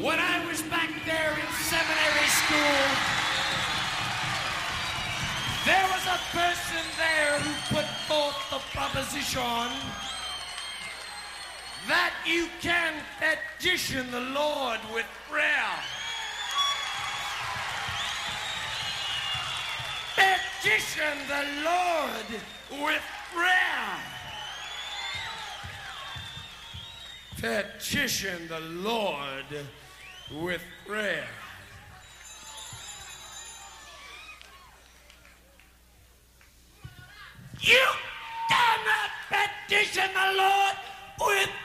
When I was back there in seminary school, there was a person there who put forth the proposition that you can petition the Lord with prayer. Petition the Lord with prayer. Petition the Lord with prayer. You cannot petition the Lord with